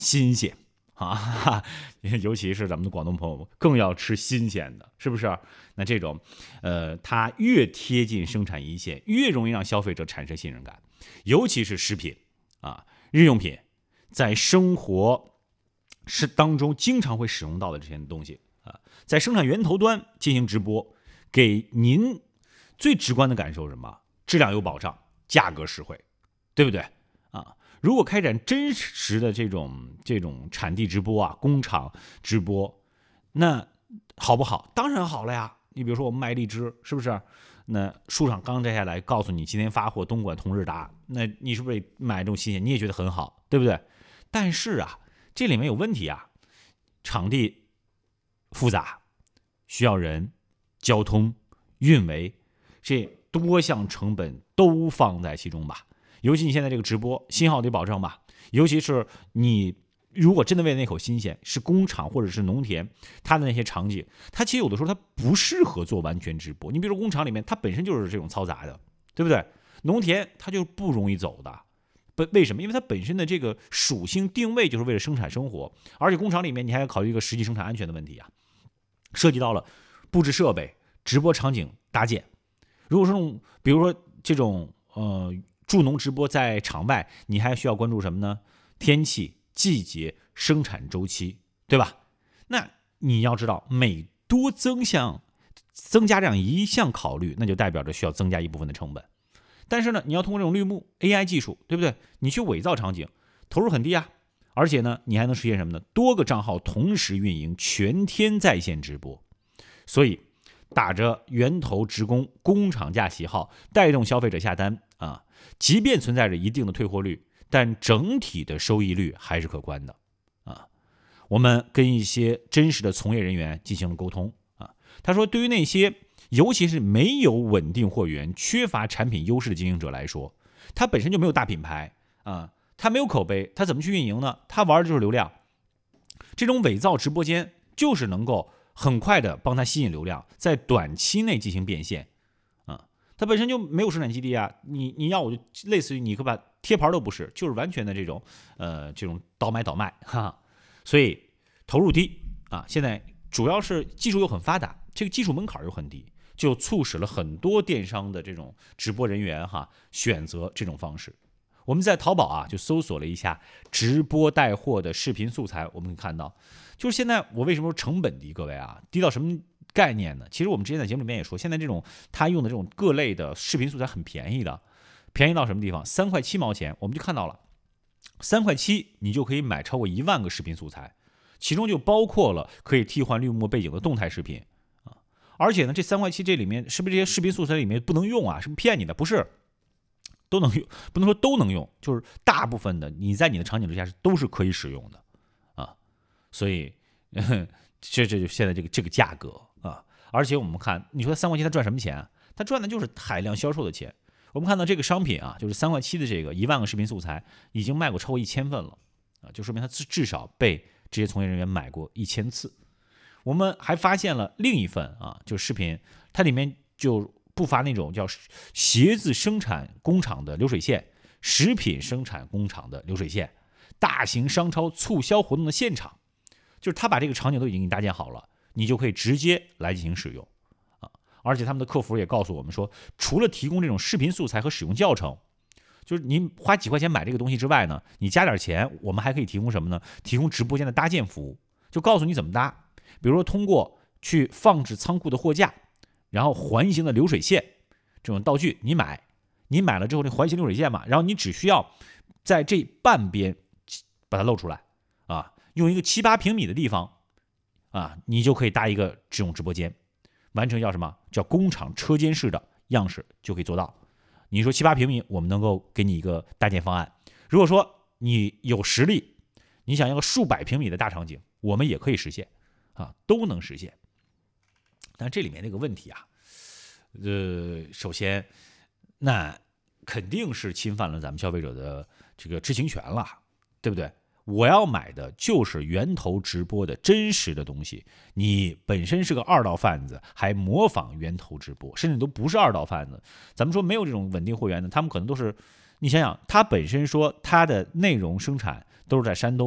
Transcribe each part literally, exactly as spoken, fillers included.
新鲜啊，尤其是咱们的广东朋友们更要吃新鲜的，是不是？那这种，呃，它越贴近生产一线，越容易让消费者产生信任感。尤其是食品啊、日用品，在生活是当中经常会使用到的这些东西啊，在生产源头端进行直播，给您最直观的感受是什么？质量有保障，价格实惠，对不对啊？如果开展真实的这种这种产地直播啊，工厂直播，那好不好？当然好了呀。你比如说我们卖荔枝，是不是？那树上刚摘下来，告诉你今天发货，东莞同日达，那你是不是买这种新鲜？你也觉得很好，对不对？但是啊，这里面有问题啊，场地复杂，需要人、交通、运维，这多项成本都放在其中吧。尤其你现在这个直播，信号得保证吧。尤其是你如果真的为了那口新鲜，是工厂或者是农田，它的那些场景，它其实有的时候它不适合做完全直播。你比如说工厂里面，它本身就是这种嘈杂的，对不对？农田它就不容易走的。为什么？因为它本身的这个属性定位就是为了生产生活，而且工厂里面你还要考虑一个实际生产安全的问题啊，涉及到了布置设备、直播场景搭建。如果说比如说这种呃助农直播在场外，你还需要关注什么呢？天气、季节、生产周期，对吧？那你要知道，每多增项增加这样一项考虑，那就代表着需要增加一部分的成本。但是呢，你要通过这种绿幕 A I 技术，对不对？你去伪造场景，投入很低啊。而且呢，你还能实现什么呢？多个账号同时运营，全天在线直播。所以，打着源头直供、工厂价旗号，带动消费者下单啊，即便存在着一定的退货率，但整体的收益率还是可观的啊。我们跟一些真实的从业人员进行了沟通啊，他说，对于那些尤其是没有稳定货源、缺乏产品优势的经营者来说，他本身就没有大品牌啊，他没有口碑，他怎么去运营呢？他玩的就是流量。这种伪造直播间就是能够很快的帮他吸引流量，在短期内进行变现啊。他本身就没有生产基地啊，你你要我就类似于你可把贴牌都不是，就是完全的这种呃这种倒买倒卖哈。所以投入低啊，现在主要是技术又很发达，这个技术门槛又很低。就促使了很多电商的这种直播人员哈选择这种方式。我们在淘宝啊就搜索了一下直播带货的视频素材，我们可以看到，就是现在我为什么说成本低？各位啊，低到什么概念呢？其实我们之前在节目里面也说，现在这种他用的这种各类的视频素材很便宜的，便宜到什么地方？三块七毛钱，我们就看到了，三块七你就可以买超过一万个视频素材，其中就包括了可以替换绿幕背景的动态视频。而且呢，这三块七这里面是不是这些视频素材里面不能用啊？是不是骗你的？不是，都能用，不能说都能用，就是大部分的你在你的场景之下是都是可以使用的啊。所以这这就现在这个这个价格啊。而且我们看，你说三块七他赚什么钱啊？他赚的就是海量销售的钱。我们看到这个商品啊，就是三块七的这个一万个视频素材，已经卖过超过一千份了啊，就说明他至少被这些从业人员买过一千次。我们还发现了另一份啊，就是视频，它里面就不乏那种叫鞋子生产工厂的流水线、食品生产工厂的流水线、大型商超促销活动的现场，就是他把这个场景都已经给你搭建好了，你就可以直接来进行使用啊。而且他们的客服也告诉我们说，除了提供这种视频素材和使用教程，就是您花几块钱买这个东西之外呢，你加点钱，我们还可以提供什么呢？提供直播间的搭建服务，就告诉你怎么搭。比如说通过去放置仓库的货架，然后环形的流水线这种道具，你买，你买了之后，那环形流水线嘛，然后你只需要在这半边把它露出来啊，用一个七八平米的地方啊，你就可以搭一个这种直播间，完成叫什么？叫工厂车间式的样式就可以做到。你说七八平米，我们能够给你一个搭建方案。如果说你有实力，你想要个数百平米的大场景，我们也可以实现。啊，都能实现，但这里面那个问题啊，呃，首先，那肯定是侵犯了咱们消费者的这个知情权了，对不对？我要买的就是源头直播的真实的东西，你本身是个二道贩子，还模仿源头直播，甚至都不是二道贩子。咱们说没有这种稳定货源的，他们可能都是，你想想，他本身说他的内容生产都是在山东。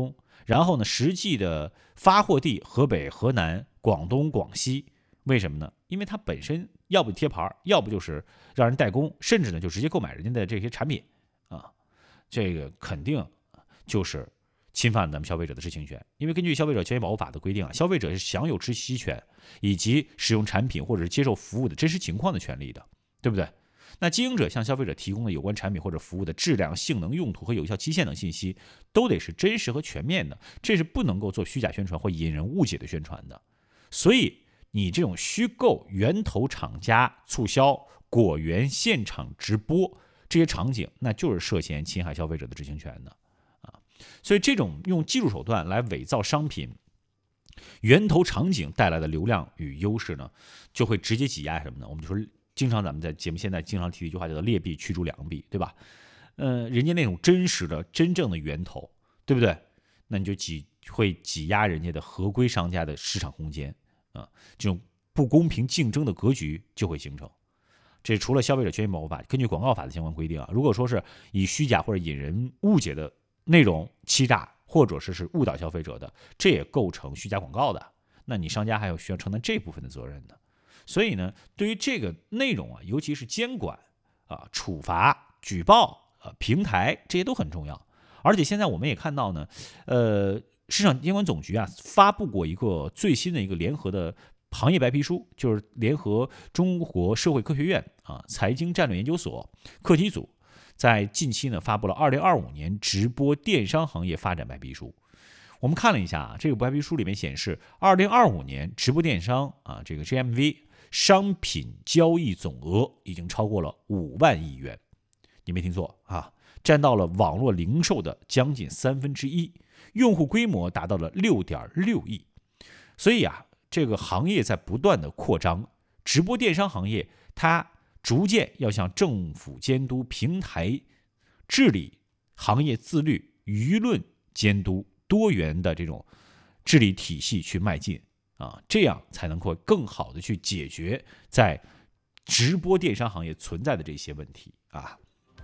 然后呢，实际的发货地河北、河南、广东、广西，为什么呢？因为它本身要不贴牌，要不就是让人代工，甚至呢就直接购买人家的这些产品啊，这个肯定就是侵犯咱们消费者的知情权。因为根据消费者权益保护法的规定啊，消费者是享有知悉权以及使用产品或者是接受服务的真实情况的权利的，对不对？那经营者向消费者提供的有关产品或者服务的质量、性能、用途和有效期限等信息，都得是真实和全面的，这是不能够做虚假宣传或引人误解的宣传的。所以你这种虚构源头厂家促销、果园现场直播这些场景，那就是涉嫌侵害消费者的知情权的啊。所以这种用技术手段来伪造商品源头场景带来的流量与优势呢，就会直接挤压什么呢？我们就说。经常咱们在节目现在经常提的一句话叫做劣币驱逐良币，对吧？呃，人家那种真实的、真正的源头，对不对？那你就挤会挤压人家的合规商家的市场空间啊，这种不公平竞争的格局就会形成。这除了消费者权益保护法，根据广告法的相关规定啊，如果说是以虚假或者引人误解的内容欺诈，或者是是误导消费者的，这也构成虚假广告的，那你商家还有需要承担这部分的责任的。所以呢，对于这个内容啊，尤其是监管啊、处罚、举报啊、平台这些都很重要。而且现在我们也看到呢，呃，市场监管总局啊发布过一个最新的一个联合的行业白皮书，就是联合中国社会科学院啊、财经战略研究所课题组，在近期呢发布了二零二五年直播电商行业发展白皮书。我们看了一下啊，这个白皮书里面显示，二零二五年直播电商啊，这个 G M V。商品交易总额已经超过了五万亿元，你没听错啊，占到了网络零售的将近三分之一，用户规模达到了六点六亿。所以啊，这个行业在不断的扩张，直播电商行业它逐渐要向政府监督、平台治理、行业自律、舆论监督、多元的这种治理体系去迈进。啊，这样才能够更好的去解决在直播电商行业存在的这些问题啊。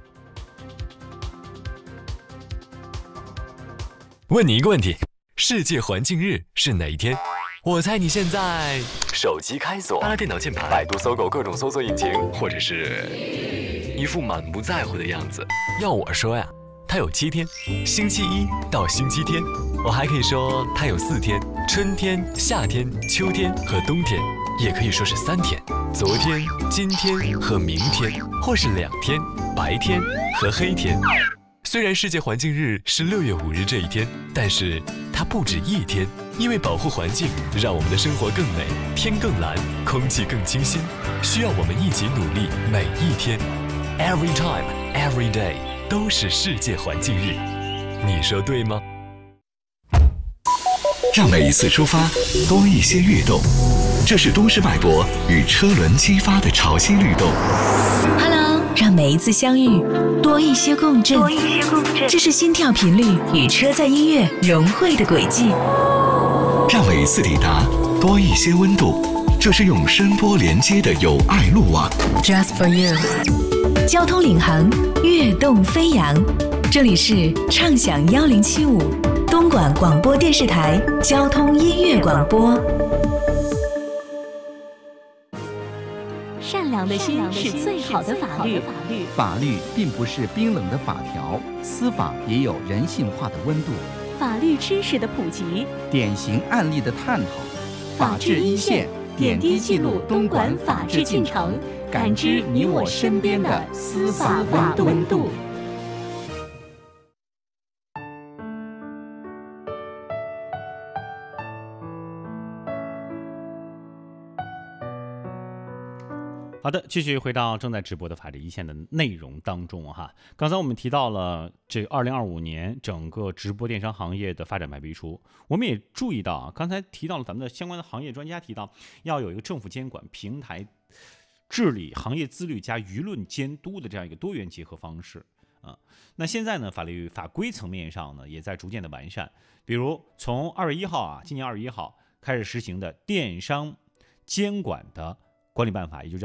问你一个问题：世界环境日是哪一天？我猜你现在手机开锁，拉电脑键盘，百度、搜狗各种搜索引擎，或者是一副满不在乎的样子。要我说呀，它有七天，星期一到星期天。我还可以说它有四天，春天、夏天、秋天和冬天，也可以说是三天，昨天、今天和明天，或是两天，白天和黑天。虽然世界环境日是六月五日这一天，但是它不止一天，因为保护环境，让我们的生活更美，天更蓝，空气更清新，需要我们一起努力，每一天 ，every time, every day 都是世界环境日，你说对吗？ 让每一次出发多一些跃动，这是都市脉搏与车轮激发的潮汐律动。 Hello， 让每一次相遇多一些共振，多一些共振，这是心跳频率与车载音乐融汇的轨迹。 让每一次抵达多一些温度，这是用声波连接的友爱路网。 Just for you， 交通领航，跃动飞扬。这里是畅享幺零七五。东莞广播电视台交通音乐广播。 善良的心是最好的法律。 法律并不是冰冷的法条，司法也有人性化的温度。 法律知识的普及， 典型案例的探讨，法治一线点滴记录东莞法治进程，感知你我身边的司法温度。 好的，继续回到正在直播的法治一线的内容当中哈。刚才我们提到了这二零二五年整个直播电商行业的发展白皮书，我们也注意到啊，刚才提到了咱们的相关的行业专家提到，要有一个政府监管、平台治理、行业自律加舆论监督的这样一个多元结合方式啊。那现在呢，法律法规层面上呢，也在逐渐的完善，比如从二月一号啊，今年二月一号开始实行的电商监管的管理办法，也就叫做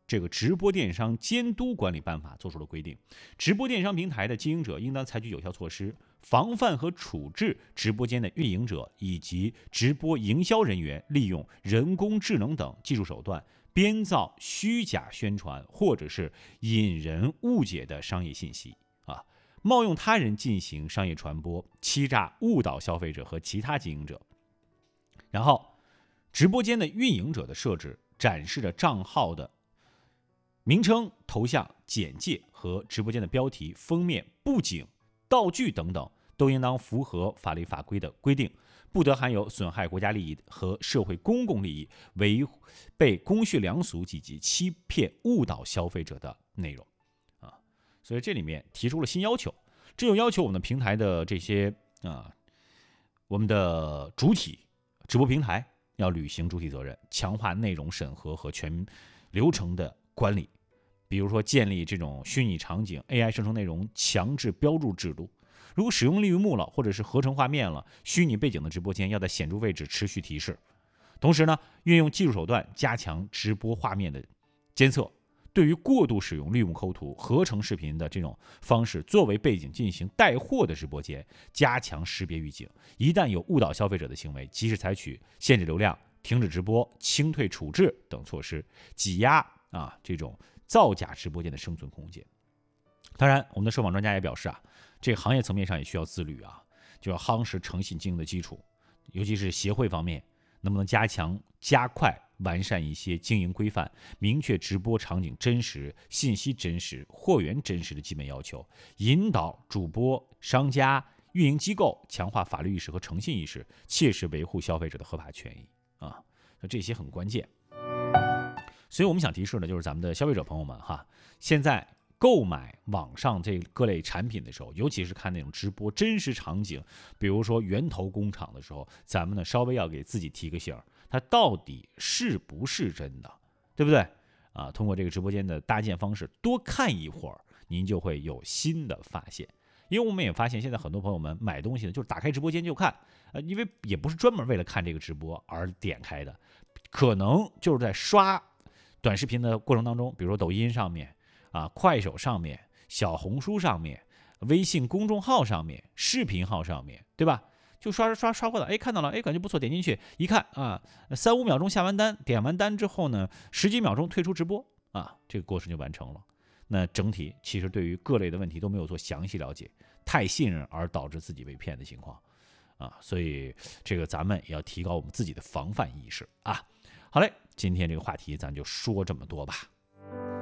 这个直播电商监督管理办法作出了规定，直播电商平台的经营者应当采取有效措施，防范和处置直播间的运营者以及直播营销人员利用人工智能等技术手段编造虚假宣传或者是引人误解的商业信息啊，冒用他人进行商业传播，欺诈误导消费者和其他经营者。然后，直播间的运营者的设置展示着账号的名称、头像、简介和直播间的标题、封面、布景、道具等等，都应当符合法律法规的规定，不得含有损害国家利益和社会公共利益、违背公序良俗及其欺骗、误导消费者的内容啊。所以这里面提出了新要求，这就要求我们的平台的这些啊，我们的主体直播平台要履行主体责任，强化内容审核和全流程的管理，比如说建立这种虚拟场景 A I 生成内容强制标注制度。如果使用绿幕了，或者是合成画面了，虚拟背景的直播间要在显著位置持续提示。同时呢，运用技术手段加强直播画面的监测。对于过度使用绿幕抠图、合成视频的这种方式作为背景进行带货的直播间，加强识别预警。一旦有误导消费者的行为，及时采取限制流量、停止直播、清退处置等措施，挤压啊这种造假直播间的生存空间。当然，我们的受访专家也表示啊，这个行业层面上也需要自律啊，就要夯实诚信经营的基础，尤其是协会方面，能不能加强、加快、完善一些经营规范，明确直播场景真实、信息真实、货源真实的基本要求，引导主播、商家、运营机构强化法律意识和诚信意识，切实维护消费者的合法权益啊，这些很关键。所以我们想提示的就是咱们的消费者朋友们哈，现在购买网上这各类产品的时候，尤其是看那种直播真实场景，比如说源头工厂的时候，咱们呢稍微要给自己提个醒，它到底是不是真的，对不对啊？通过这个直播间的搭建方式，多看一会儿，您就会有新的发现。因为我们也发现，现在很多朋友们买东西呢，就是打开直播间就看，呃，因为也不是专门为了看这个直播而点开的，可能就是在刷短视频的过程当中，比如说抖音上面。啊，快手上面、小红书上面、微信公众号上面、视频号上面，对吧？就刷刷刷过来，哎，看到了，哎，感觉不错，点进去一看啊，三五秒钟下完单，点完单之后呢，十几秒钟退出直播啊，这个过程就完成了。那整体其实对于各类的问题都没有做详细了解，太信任而导致自己被骗的情况啊，所以这个咱们也要提高我们自己的防范意识啊。好嘞，今天这个话题咱就说这么多吧。